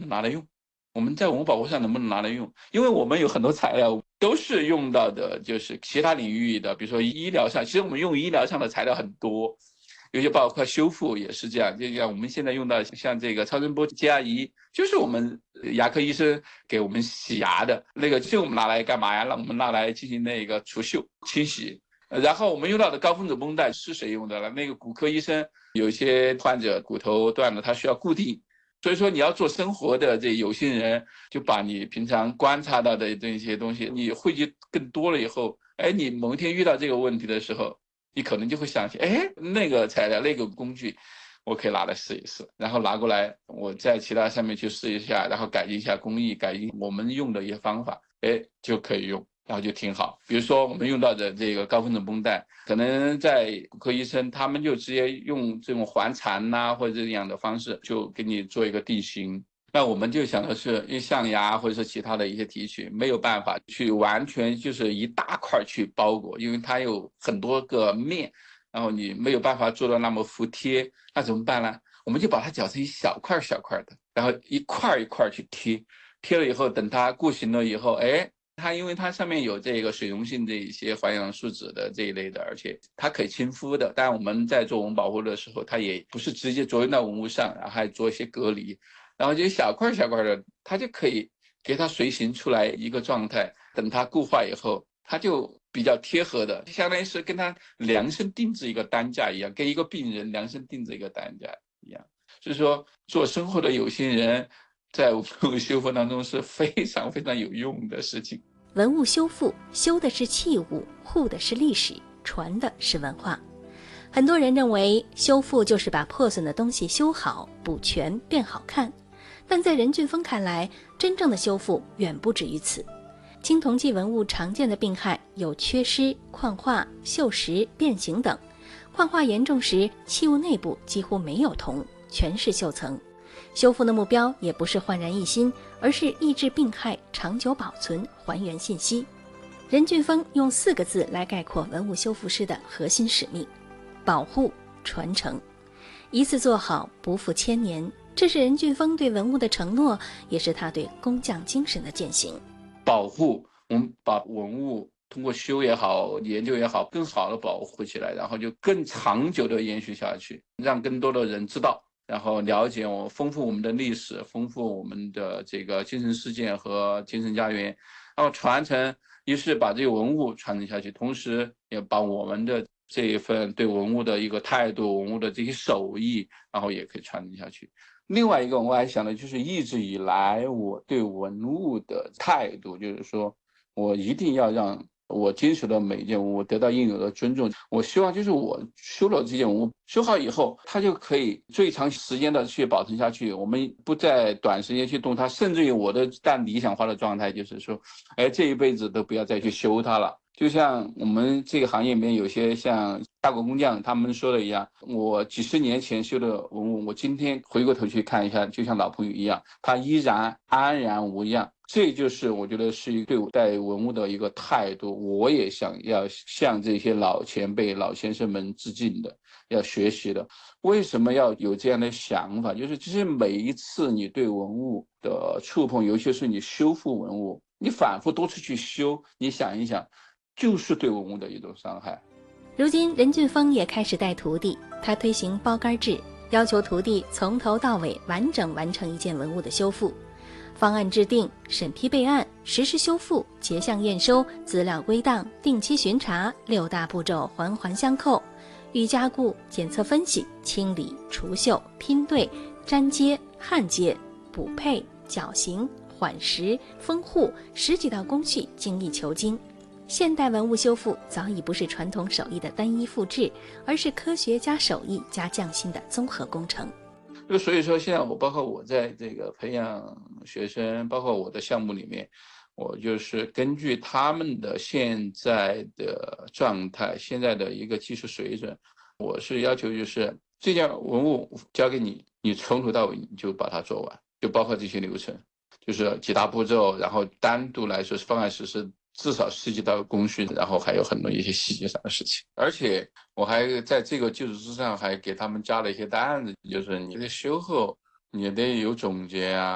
能拿来用？我们在文物保护上能不能拿来用？因为我们有很多材料都是用到的，就是其他领域的，比如说医疗上，其实我们用医疗上的材料很多，有些包括修复也是这样。就像我们现在用到像这个超声波接牙仪，就是我们牙科医生给我们洗牙的那个，就是我们拿来干嘛呀？让我们拿来进行那个除锈清洗。然后我们用到的高分子绷带是谁用的了？那个骨科医生有些患者骨头断了，他需要固定。所以说你要做生活的这有心人，就把你平常观察到的这些东西，你汇集更多了以后，哎，你某一天遇到这个问题的时候，你可能就会想起，哎，那个材料、那个工具，我可以拿来试一试，然后拿过来，我在其他上面去试一下，然后改进一下工艺，改进我们用的一些方法，哎，就可以用。然后就挺好。比如说我们用到的这个高分子绷带，可能在骨科医生他们就直接用这种环缠呐、或者这样的方式，就给你做一个定型。那我们就想的是，因为象牙或者是其他的一些提取，没有办法去完全就是一大块去包裹，因为它有很多个面，然后你没有办法做到那么服帖，那怎么办呢？我们就把它绞成一小块小块的，然后一块一块去贴，贴了以后，等它固形了以后，哎。它因为它上面有这个水溶性的一些环氧树脂的这一类的，而且它可以亲肤的。但我们在做文物保护的时候，它也不是直接着用到文物上，然后还做一些隔离，然后就小块小块的，它就可以给它随形出来一个状态。等它固化以后，它就比较贴合的，相当于是跟它量身定制一个单价一样，跟一个病人量身定制一个单价一样。所以说，做生活的有心人。在文物修复当中是非常非常有用的事情。 文物修复，修的是器物，护的是历史，传的是文化。很多人认为修复就是把破损的东西修好、补全变好看，但在任俊峰看来，真正的修复远不止于此。青铜器文物常见的病害有缺失、矿化、锈蚀、变形等。矿化严重时，器物内部几乎没有铜，全是锈层。修复的目标也不是焕然一新，而是抑制病害、长久保存、还原信息。任俊峰用4个字来概括文物修复师的核心使命：保护、传承。一次做好，不负千年，这是任俊峰对文物的承诺，也是他对工匠精神的践行。 保护，我们把文物通过修也好、研究也好，更好的保护起来，然后就更长久的延续下去，让更多的人知道。然后了解丰富我们的历史，丰富我们的这个精神世界和精神家园，然后传承，一是把这个文物传承下去，同时也把我们的这一份对文物的一个态度、文物的这些手艺，然后也可以传承下去。另外一个我还想的就是一直以来我对文物的态度，就是说我一定要让我经手的每一件文物得到应有的尊重。我希望就是我修了这件文物，修好以后，它就可以最长时间的去保存下去。我们不在短时间去动它，甚至于我的但理想化的状态就是说，哎，这一辈子都不要再去修它了。就像我们这个行业里面有些像大国工匠他们说的一样，我几十年前修的文物，我今天回过头去看一下，就像老朋友一样，它依然安然无恙。这就是我觉得是对我带文物的一个态度，我也想要向这些老前辈、老先生们致敬的，要学习的。为什么要有这样的想法？就是其实每一次你对文物的触碰，尤其是你修复文物，你反复多次去修，你想一想，就是对文物的一种伤害。 如今任俊峰也开始带徒弟，他推行包干制，要求徒弟从头到尾完整完成一件文物的修复。方案制定、审批备案、实施修复、结项验收、资料归档、定期巡查，6大步骤环环相扣。预加固、检测分析、清理、除锈、拼对、粘接、焊接、补配、绞刑、缓实、封护，10几道工序精益求精。现代文物修复早已不是传统手艺的单一复制，而是科学加手艺加匠心的综合工程。 就所以说，现在包括我在这个培养学生，包括我的项目里面，我就是根据他们的现在的状态、现在的一个技术水准，我是要求就是这件文物交给你，你从头到尾你就把它做完，就包括这些流程，就是几大步骤，然后单独来说是方案实施。至少涉及到工序，然后还有很多一些细节上的事情，而且我还在这个基础之上还给他们加了一些单子，就是你的修后你得有总结啊，